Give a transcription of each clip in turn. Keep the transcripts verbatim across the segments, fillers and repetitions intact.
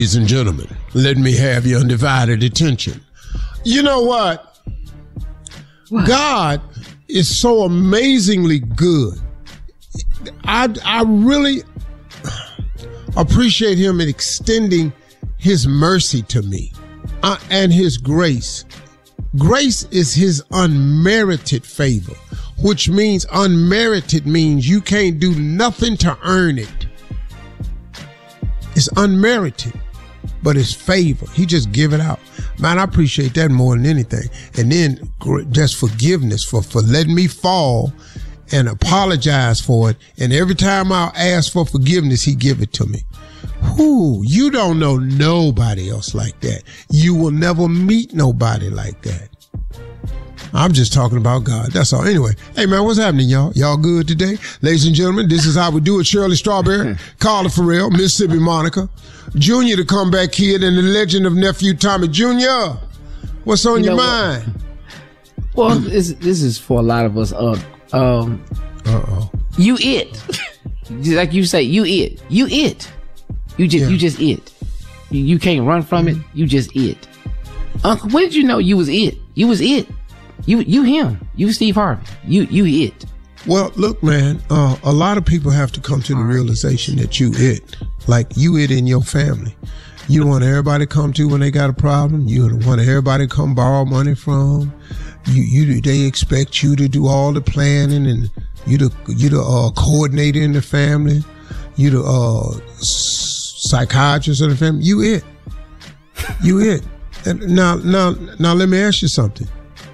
Ladies and gentlemen, let me have your undivided attention. You know what? What? God is so amazingly good. I, I really appreciate him in extending his mercy to me uh, and his grace. Grace is his unmerited favor, which means unmerited means you can't do nothing to earn it. It's unmerited, but it's favor. He just give it out. Man, I appreciate that more than anything. And then just forgiveness for, for letting me fall and apologize for it. And every time I ask for forgiveness, he give it to me. Whoo, you don't know nobody else like that. You will never meet nobody like that. I'm just talking about God. That's all. Anyway, hey, man, what's happening, y'all? Y'all good today? Ladies and gentlemen, this is how we do it. Shirley Strawberry, Carla Farrell, Mississippi Monica, Junior the Comeback Kid, and the legend of Nephew Tommy. Junior, what's on you your mind? What? Well, this, this is for a lot of us. Uh, um, Uh-oh. You it. Like you say, you it. You it. You just, yeah. you just it. You, you can't run from it. You just it. Uncle, when did you know you was it? You was it. You, you him. You Steve Harvey. You, you it. Well, look, man, uh, a lot of people have to come to the realization that you it. Like you it in your family. You want everybody to come to when they got a problem. You want everybody to come borrow money from. You, you, they expect you to do all the planning and you the, you the, uh, coordinator in the family. You the, uh, psychiatrist of the family. You it. You it. And now, now, now let me ask you something.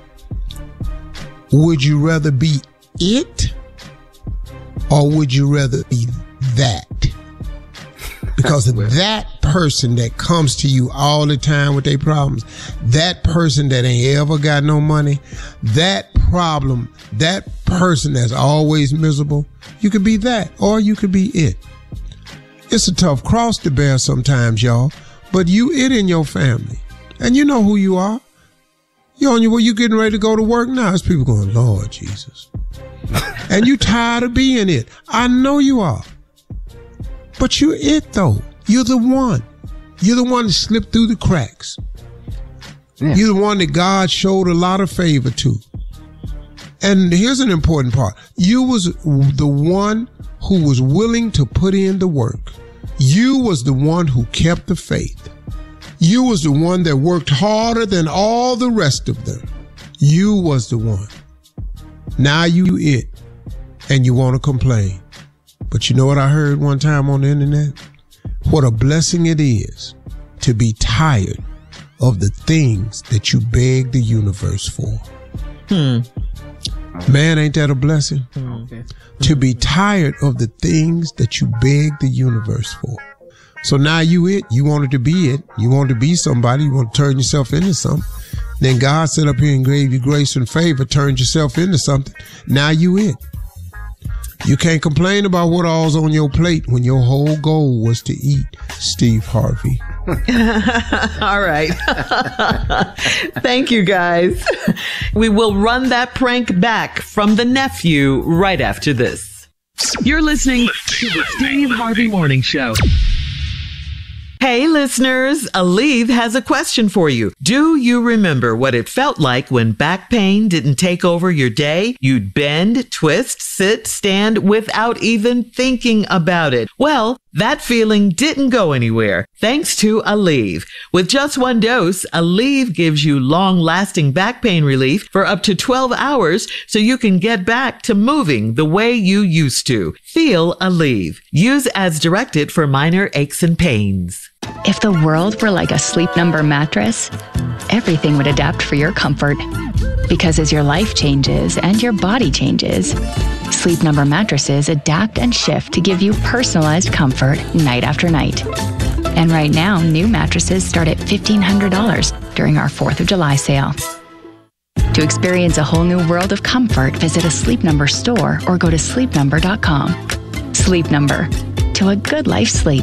Would you rather be it or would you rather be that? Because that person that comes to you all the time with their problems, that person that ain't ever got no money, that problem, that person that's always miserable, you could be that or you could be it. It's a tough cross to bear sometimes, y'all, but you it in your family. And you know who you are. You're on your way, you getting ready to go to work now. There's people going, Lord Jesus. And you tired of being it. I know you are. But you're it though. You're the one. You're the one that slipped through the cracks. Yeah. You're the one that God showed a lot of favor to. And here's an important part. You was the one who was willing to put in the work. You was the one who kept the faith. You was the one that worked harder than all the rest of them. You was the one. Now you it, and you want to complain. But you know what I heard one time on the internet? What a blessing it is to be tired of the things that you beg the universe for. Hmm. Man, ain't that a blessing? Okay. To be tired of the things that you beg the universe for. So now you it, you wanted to be it, you wanted to be somebody, you want to turn yourself into something. Then God set up here and gave you grace and favor, turned yourself into something. Now you it. You can't complain about what all's on your plate when your whole goal was to eat Steve Harvey. All right. Thank you, guys. We will run that prank back from the nephew right after this. You're listening to the Steve Harvey Morning Show. Hey, listeners, Aleve has a question for you. Do you remember what it felt like when back pain didn't take over your day? You'd bend, twist, sit, stand without even thinking about it. Well, that feeling didn't go anywhere thanks to Aleve. With just one dose, Aleve gives you long-lasting back pain relief for up to twelve hours so you can get back to moving the way you used to. Feel Aleve. Use as directed for minor aches and pains. If the world were like a Sleep Number mattress, everything would adapt for your comfort. Because as your life changes and your body changes, Sleep Number mattresses adapt and shift to give you personalized comfort night after night. And right now, new mattresses start at fifteen hundred dollars during our fourth of July sale. To experience a whole new world of comfort, visit a Sleep Number store or go to sleep number dot com. Sleep Number. To a good life sleep.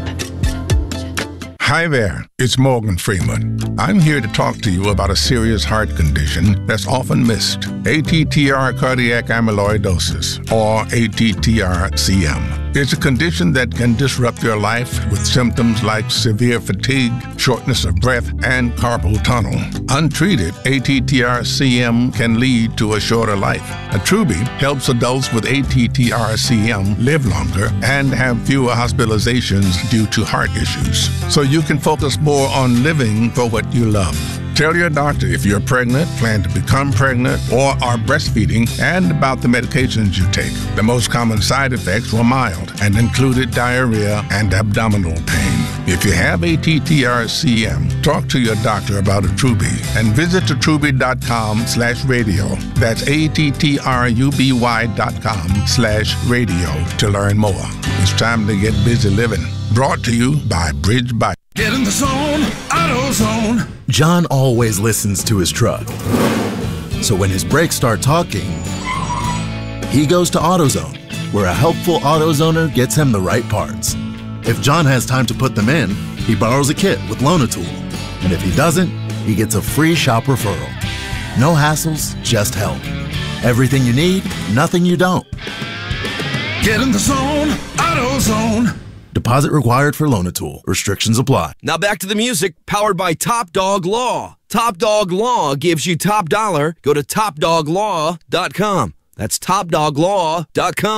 Hi there, it's Morgan Freeman. I'm here to talk to you about a serious heart condition that's often missed, A T T R cardiac amyloidosis, or A T T R C M. It's a condition that can disrupt your life with symptoms like severe fatigue, shortness of breath, and carpal tunnel. Untreated, A T T R C M can lead to a shorter life. Attruby helps adults with A T T R C M live longer and have fewer hospitalizations due to heart issues, so you can focus more on living for what you love. Tell your doctor if you're pregnant, plan to become pregnant, or are breastfeeding, and about the medications you take. The most common side effects were mild and included diarrhea and abdominal pain. If you have A T T R C M, talk to your doctor about Attruby and visit attruby.com slash radio. That's A-T-T-R-U-B-Y dot com slash radio to learn more. It's time to get busy living. Brought to you by Bridge Bike. Get in the zone, AutoZone. John always listens to his truck. So when his brakes start talking, he goes to AutoZone, where a helpful AutoZoner gets him the right parts. If John has time to put them in, he borrows a kit with Loan-A-Tool. And if he doesn't, he gets a free shop referral. No hassles, just help. Everything you need, nothing you don't. Get in the zone, AutoZone. Deposit required for Loan-A-Tool. Restrictions apply. Now back to the music, powered by Top Dog Law. Top Dog Law gives you top dollar. Go to top dog law dot com. That's top dog law dot com.